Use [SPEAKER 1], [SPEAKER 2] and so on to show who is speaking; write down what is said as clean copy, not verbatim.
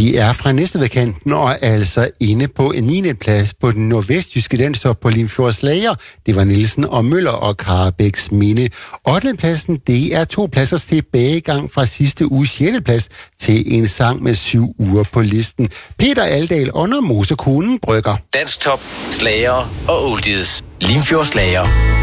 [SPEAKER 1] De er fra Næstvedkanten og altså inde på en 9. plads på den nordvestjyske landstop på Limfjordslager. Det var Nielsen og Møller og Karabæks Minde. 8. pladsen, det er 2 pladsers tilbagegang fra sidste uges 6. plads til en sang med 7 uger på listen. Peter Aldal under Mosekonen Brygger.
[SPEAKER 2] Dansk top, slager og oldies. Limfjordslager.